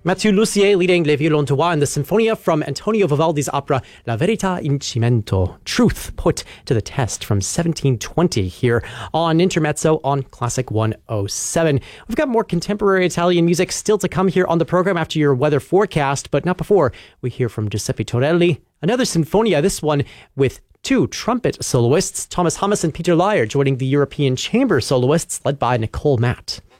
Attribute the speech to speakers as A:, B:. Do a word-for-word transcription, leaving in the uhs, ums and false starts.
A: Mathieu Lussier leading Les Violontois in the Sinfonia from Antonio Vivaldi's opera La Verità in Cimento, Truth Put to the Test from seventeen twenty here on Intermezzo on Classic one oh seven. We've got more contemporary Italian music still to come here on the program after your weather forecast, but not before we hear from Giuseppe Torelli. Another Sinfonia, this one with two trumpet soloists, Thomas Hummus and Peter Lyer, joining the European chamber soloists led by Nicole Matt.